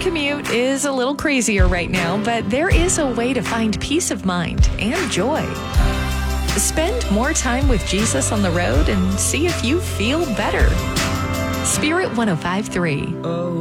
commute is a little crazier right now, but there is a way to find peace of mind and joy. Spend more time with Jesus on the road and see if you feel better. Spirit 105.3.